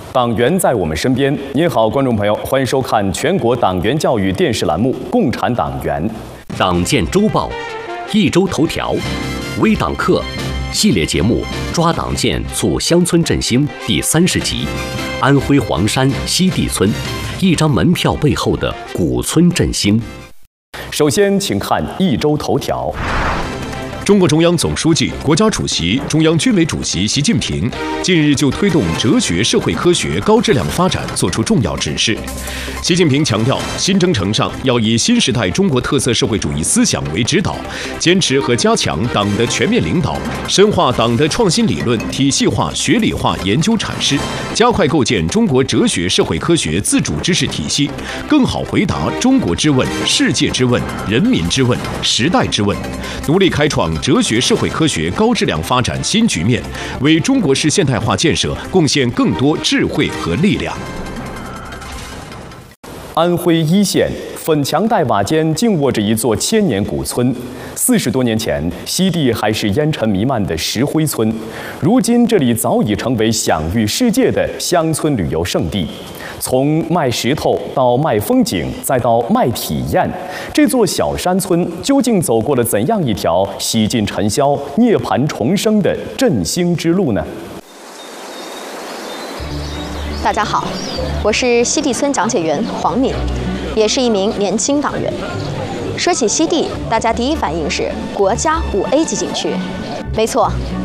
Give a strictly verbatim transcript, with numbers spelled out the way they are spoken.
党员在我们身边。您好，观众朋友，欢迎收看全国党员教育电视栏目《共产党员》。 党建周报、一周头条、微党课系列节目《抓党建促乡村振兴》第三十集，安徽黄山西递村，一张门票背后的古村振兴。 首先，请看一周头条。 中共中央总书记、国家主席、中央军委主席习近平近日就推动哲学社会科学高质量发展作出重要指示。习近平强调，新征程上要以新时代中国特色社会主义思想为指导，坚持和加强党的全面领导，深化党的创新理论体系化、学理化研究阐释，加快构建中国哲学社会科学自主知识体系，更好回答中国之问、世界之问、人民之问、时代之问，努力开创哲学社会科学高质量发展新局面，为中国式现代化建设贡献更多智慧和力量。 安徽一县粉墙黛瓦间静卧着一座千年古村。四十多年前，西递还是烟尘弥漫的石灰村，如今这里早已成为享誉世界的乡村旅游胜地。从卖石头到卖风景，再到卖体验，这座小山村究竟走过了怎样一条洗尽尘嚣、涅槃重生的振兴之路呢？ 大家好，我是西递村讲解员黄敏，也是一名年轻党员。说起西递，大家第一反应是国家五 A 级景区。没错，